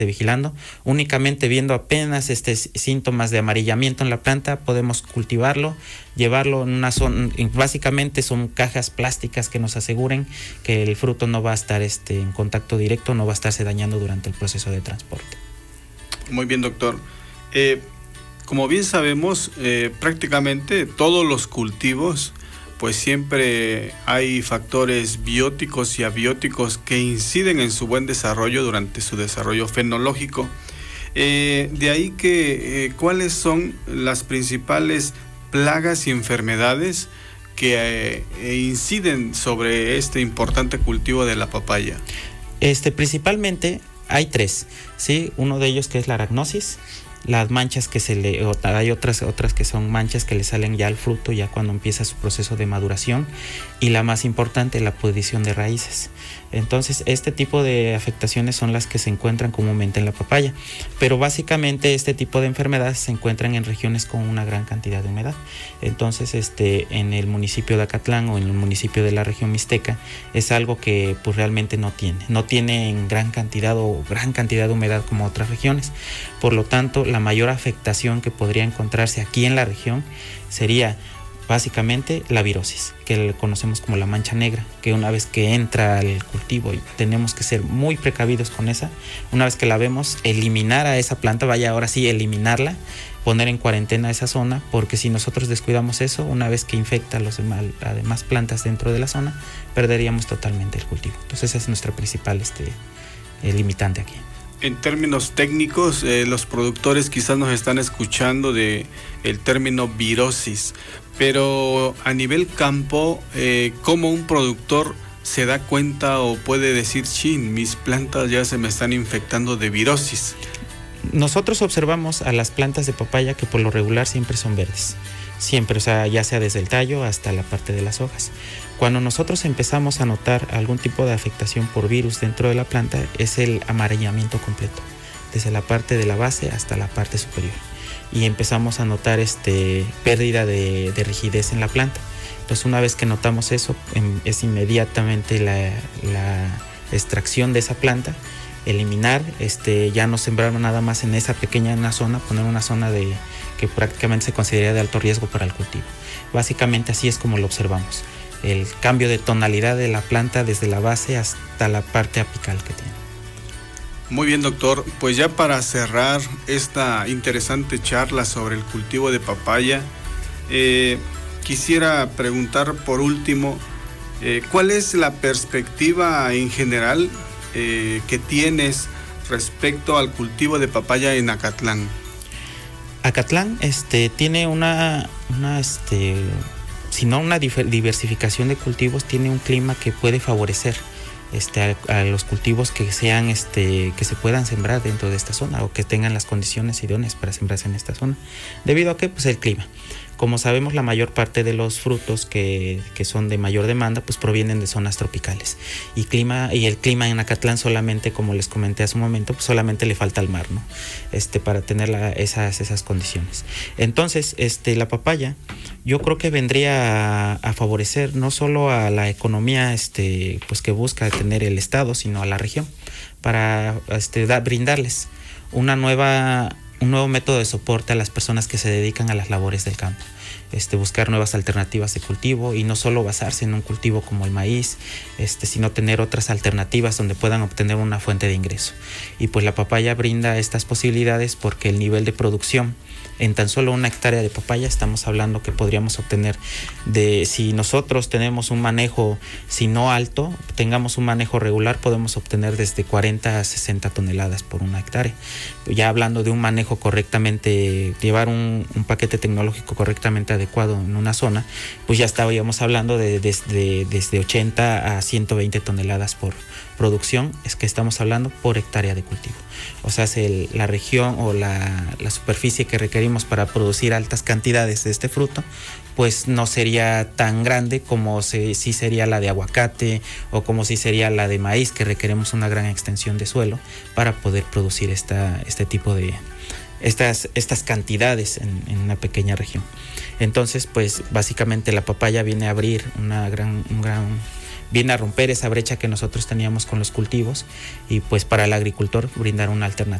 vigilando. Únicamente viendo apenas síntomas de amarillamiento en la planta, podemos cultivarlo, llevarlo en una zona. Básicamente son cajas plásticas que nos aseguren que el fruto no va a estar en contacto directo, no va a estarse dañando durante el proceso de transporte. Muy bien, doctor. Como bien sabemos, prácticamente todos los cultivos, pues siempre hay factores bióticos y abióticos que inciden en su buen desarrollo durante su desarrollo fenológico. De ahí que, ¿cuáles son las principales plagas y enfermedades que inciden sobre este importante cultivo de la papaya? Principalmente hay 3, ¿sí? Uno de ellos que es la aracnosis, las manchas que hay otras que son manchas que le salen ya al fruto ya cuando empieza su proceso de maduración, y la más importante, la pudrición de raíces. Entonces este tipo de afectaciones son las que se encuentran comúnmente en la papaya, pero básicamente este tipo de enfermedades se encuentran en regiones con una gran cantidad de humedad. Entonces en el municipio de Acatlán o en el municipio de la región mixteca es algo que pues realmente no tiene en gran cantidad de humedad como otras regiones. Por lo tanto, la mayor afectación que podría encontrarse aquí en la región sería básicamente la virosis, que le conocemos como la mancha negra, que una vez que entra al cultivo, y tenemos que ser muy precavidos con esa, una vez que la vemos, eliminar a esa planta, ahora sí eliminarla, poner en cuarentena esa zona, porque si nosotros descuidamos eso, una vez que infecta las demás plantas dentro de la zona, perderíamos totalmente el cultivo. Entonces esa es nuestra principal limitante aquí. En términos técnicos, los productores quizás nos están escuchando de el término virosis, pero a nivel campo, ¿cómo un productor se da cuenta o puede decir, mis plantas ya se me están infectando de virosis? Nosotros observamos a las plantas de papaya que por lo regular siempre son verdes, siempre, o sea, ya sea desde el tallo hasta la parte de las hojas. Cuando nosotros empezamos a notar algún tipo de afectación por virus dentro de la planta, es el amarillamiento completo, desde la parte de la base hasta la parte superior. Y empezamos a notar pérdida de rigidez en la planta. Entonces, una vez que notamos eso, es inmediatamente la extracción de esa planta, eliminar, ya no sembrar nada más en esa pequeña zona, poner una zona que prácticamente se considera de alto riesgo para el cultivo. Básicamente así es como lo observamos. El cambio de tonalidad de la planta desde la base hasta la parte apical que tiene. Muy bien, doctor. Pues ya para cerrar esta interesante charla sobre el cultivo de papaya, quisiera preguntar por último, ¿cuál es la perspectiva en general que tienes respecto al cultivo de papaya en Acatlán? Acatlán tiene una diversificación de cultivos, tiene un clima que puede favorecer a los cultivos que sean que se puedan sembrar dentro de esta zona o que tengan las condiciones idóneas para sembrarse en esta zona. ¿Debido a qué? Pues el clima. Como sabemos, la mayor parte de los frutos que son de mayor demanda pues provienen de zonas tropicales. Y el clima en Acatlán solamente, como les comenté hace un momento, pues solamente le falta al mar, ¿no? Para tener esas condiciones. Entonces, la papaya yo creo que vendría a favorecer no solo a la economía pues que busca tener el estado, sino a la región, para brindarles un nuevo método de soporte a las personas que se dedican a las labores del campo. Buscar nuevas alternativas de cultivo y no solo basarse en un cultivo como el maíz, sino tener otras alternativas donde puedan obtener una fuente de ingreso. Y pues la papaya brinda estas posibilidades porque el nivel de producción en tan solo 1 hectárea de papaya estamos hablando que podríamos obtener si nosotros tenemos un manejo, si no alto, tengamos un manejo regular, podemos obtener desde 40 a 60 toneladas por 1 hectárea. Ya hablando de un manejo correctamente, llevar un paquete tecnológico correctamente adecuado en una zona, pues ya estaríamos hablando desde 80 a 120 toneladas por producción, es que estamos hablando por hectárea de cultivo. O sea, la región o la superficie que requerimos para producir altas cantidades de este fruto, pues no sería tan grande como sí sería la de aguacate o como sí sería la de maíz, que requeremos una gran extensión de suelo para poder producir este tipo de estas cantidades en una pequeña región. Entonces, pues básicamente la papaya viene a abrir un gran viene a romper esa brecha que nosotros teníamos con los cultivos y pues para el agricultor brindar una alternativa.